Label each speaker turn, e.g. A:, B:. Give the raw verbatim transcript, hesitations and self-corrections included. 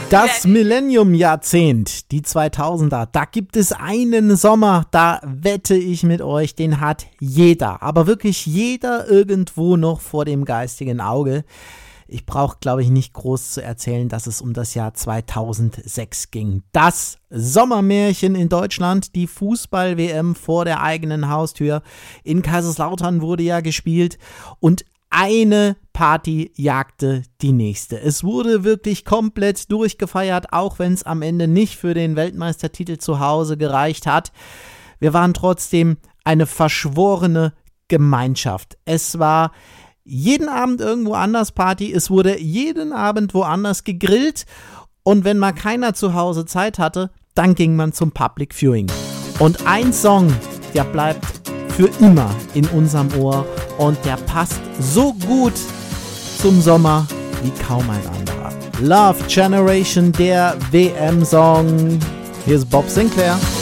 A: Das Millennium-Jahrzehnt, die zweitausender, da gibt es einen Sommer, da wette ich mit euch, den hat jeder, aber wirklich jeder irgendwo noch vor dem geistigen Auge. Ich brauche, glaube ich, nicht groß zu erzählen, dass es um das Jahr zweitausendsechs ging. Das Sommermärchen in Deutschland, die Fußball-W M vor der eigenen Haustür. In Kaiserslautern wurde ja gespielt und eine Party jagte die nächste. Es wurde wirklich komplett durchgefeiert, auch wenn es am Ende nicht für den Weltmeistertitel zu Hause gereicht hat. Wir waren trotzdem eine verschworene Gemeinschaft. Es war jeden Abend irgendwo anders Party, es wurde jeden Abend woanders gegrillt und wenn mal keiner zu Hause Zeit hatte, dann ging man zum Public Viewing. Und ein Song, der bleibt für immer in unserem Ohr und der passt so gut zum Sommer wie kaum ein anderer. Love Generation, der W M-Song. Hier ist Bob Sinclair.